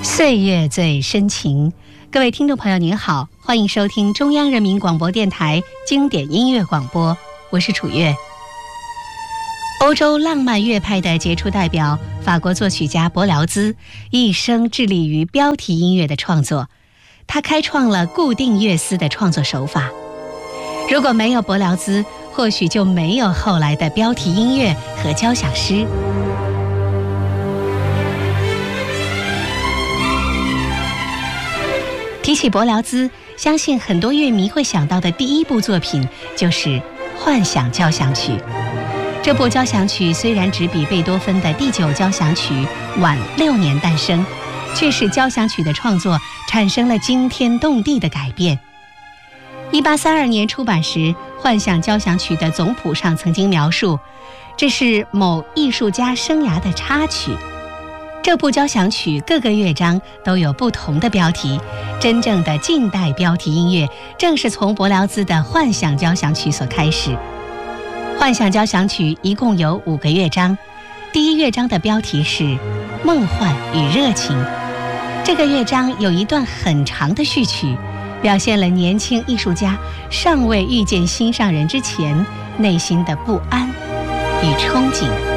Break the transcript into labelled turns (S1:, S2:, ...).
S1: 岁月最深情，各位听众朋友您好，欢迎收听中央人民广播电台经典音乐广播，我是楚月。欧洲浪漫乐派的杰出代表，法国作曲家柏辽兹一生致力于标题音乐的创作，他开创了固定乐思的创作手法。如果没有柏辽兹，或许就没有后来的标题音乐和交响诗。提起柏辽兹，相信很多乐迷会想到的第一部作品就是《幻想交响曲》。这部交响曲虽然只比贝多芬的第9交响曲晚6年诞生，却使交响曲的创作产生了惊天动地的改变。1832年出版时，《幻想交响曲》的总谱上曾经描述，这是某艺术家生涯的插曲。这部交响曲各个乐章都有不同的标题，真正的近代标题音乐正是从柏辽兹的《幻想交响曲》所开始。《幻想交响曲》一共有5个乐章，第1乐章的标题是《梦幻与热情》。这个乐章有一段很长的序曲，表现了年轻艺术家尚未遇见心上人之前内心的不安与憧憬。